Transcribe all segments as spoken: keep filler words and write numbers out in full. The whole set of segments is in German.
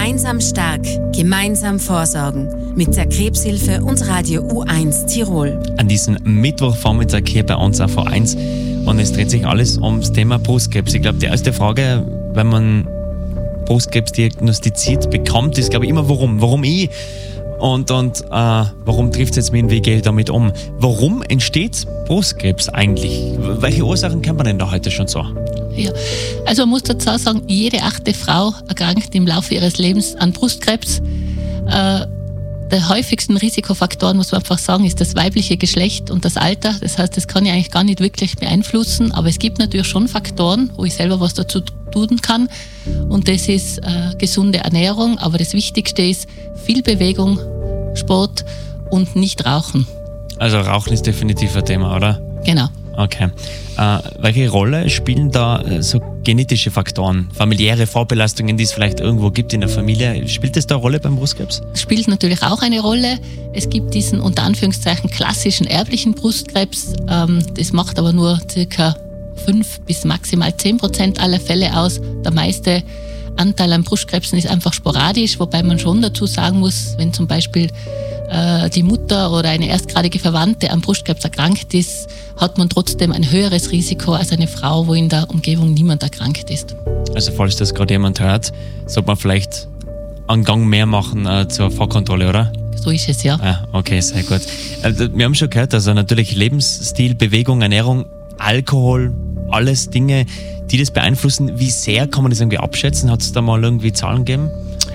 Gemeinsam stark, gemeinsam vorsorgen. Mit der Krebshilfe und Radio U eins Tirol. An diesem Mittwochvormittag hier bei uns auf U eins. Und es dreht sich alles ums Thema Brustkrebs. Ich glaube, die erste Frage, wenn man Brustkrebs diagnostiziert bekommt, ist, glaube ich, immer warum. Warum ich? Und, und äh, warum trifft es jetzt mich und wie gehe ich damit um? Warum entsteht Brustkrebs eigentlich? Welche Ursachen kennt man denn da heute schon so? Ja, also man muss dazu sagen, jede achte Frau erkrankt im Laufe ihres Lebens an Brustkrebs. Äh, der häufigsten Risikofaktoren, muss man einfach sagen, ist das weibliche Geschlecht und das Alter. Das heißt, das kann ich eigentlich gar nicht wirklich beeinflussen, aber es gibt natürlich schon Faktoren, wo ich selber was dazu tun kann. Und das ist äh, gesunde Ernährung, aber das Wichtigste ist viel Bewegung, Sport und nicht Rauchen. Also Rauchen ist definitiv ein Thema, oder? Genau. Okay. Äh, welche Rolle spielen da äh, so genetische Faktoren, familiäre Vorbelastungen, die es vielleicht irgendwo gibt in der Familie? Spielt das da eine Rolle beim Brustkrebs? Spielt natürlich auch eine Rolle. Es gibt diesen unter Anführungszeichen klassischen erblichen Brustkrebs. Ähm, das macht aber nur circa fünf bis maximal zehn Prozent aller Fälle aus. Der meiste Anteil an Brustkrebsen ist einfach sporadisch, wobei man schon dazu sagen muss, wenn zum Beispiel äh, die Mutter oder eine erstgradige Verwandte an Brustkrebs erkrankt ist, hat man trotzdem ein höheres Risiko als eine Frau, wo in der Umgebung niemand erkrankt ist. Also falls das gerade jemand hört, sollte man vielleicht einen Gang mehr machen äh, zur Vorkontrolle, oder? So ist es, ja. Ja, okay, sehr gut. Also, wir haben schon gehört, also natürlich Lebensstil, Bewegung, Ernährung, Alkohol, alles Dinge, die das beeinflussen. Wie sehr kann man das irgendwie abschätzen? Hat es da mal irgendwie Zahlen gegeben?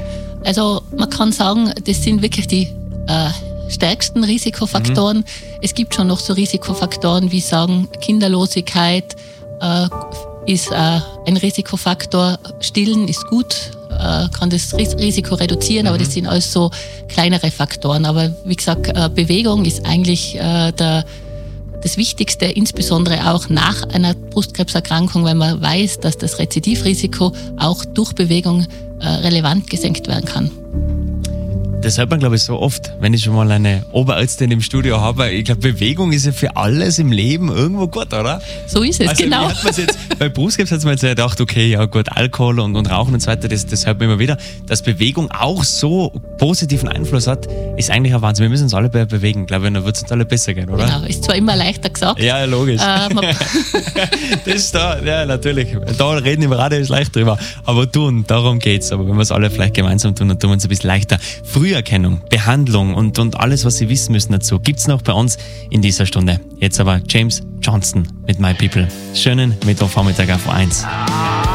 Also man kann sagen, das sind wirklich die äh, stärksten Risikofaktoren. Mhm. Es gibt schon noch so Risikofaktoren wie sagen Kinderlosigkeit äh, ist äh, ein Risikofaktor. Stillen ist gut, äh, kann das Risiko reduzieren, mhm. aber das sind alles so kleinere Faktoren. Aber wie gesagt, äh, Bewegung ist eigentlich äh, der Das Wichtigste, insbesondere auch nach einer Brustkrebserkrankung, weil man weiß, dass das Rezidivrisiko auch durch Bewegung äh, relevant gesenkt werden kann. Das hört man, glaube ich, so oft, wenn ich schon mal eine Oberärztin im Studio habe. Ich glaube, Bewegung ist ja für alles im Leben irgendwo gut, oder? So ist es, also, genau. Wie hat man's jetzt, bei Brustkrebs hat man jetzt gedacht, okay, ja gut, Alkohol und, und Rauchen und so weiter, das, das hört man immer wieder. Dass Bewegung auch so positiven Einfluss hat, ist eigentlich ein Wahnsinn. Wir müssen uns alle bewegen, glaube ich, dann wird es uns alle besser gehen, oder? Genau, ist zwar immer leichter gesagt. Ja, logisch. Äh, das ist da, ja, natürlich. Da reden im Radio ist leicht drüber. Aber tun, darum geht's. Aber wenn wir es alle vielleicht gemeinsam tun, dann tun wir uns ein bisschen leichter. Früherkennung, Behandlung und, und alles, was Sie wissen müssen dazu, gibt's noch bei uns in dieser Stunde. Jetzt aber James Johnston mit My People. Schönen Mittwochvormittag auf U eins.